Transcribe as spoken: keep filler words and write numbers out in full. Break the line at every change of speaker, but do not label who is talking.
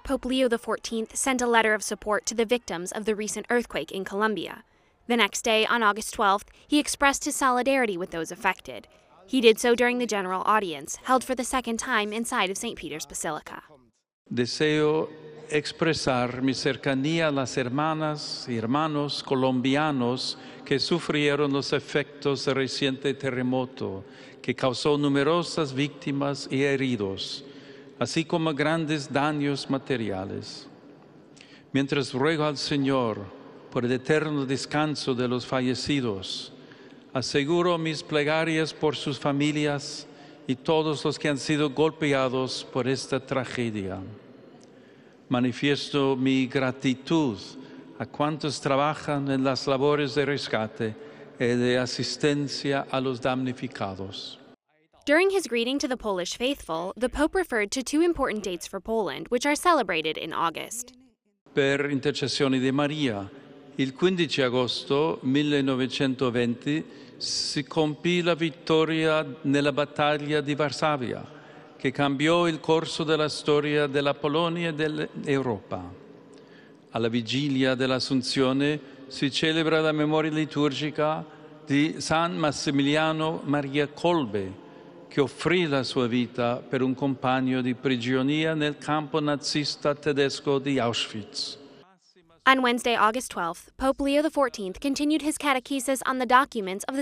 Pope Leo the fourteenth sent a letter of support to the victims of the recent earthquake in Colombia. The next day, on August twelfth, he expressed his solidarity with those affected. He did so during the general audience, held for the second time inside of Saint Peter's Basilica.
Deseo expresar mi cercanía a las hermanas y hermanos colombianos que sufrieron los efectos del reciente terremoto, que causó numerosas víctimas y heridos, así como grandes daños materiales. Mientras ruego al Señor por el eterno descanso de los fallecidos, aseguro mis plegarias por sus familias y todos los que han sido golpeados por esta tragedia. Manifiesto mi gratitud a cuantos trabajan en las labores de rescate y de asistencia a los damnificados.
During his greeting to the Polish faithful, the Pope referred to two important dates for Poland, which are celebrated in August.
Per intercessione di Maria, il quindici agosto millenovecentoventi si compì la vittoria nella battaglia di Varsavia, che cambiò il corso della storia della Polonia e dell'Europa. Alla vigilia dell'Assunzione si celebra la memoria liturgica di San Massimiliano Maria Kolbe, che offrì la sua vita per un compagno di prigionia nel campo nazista tedesco di Auschwitz.
On Wednesday, August twelfth, Pope Leo the fourteenth continued his catechesis on the documents of the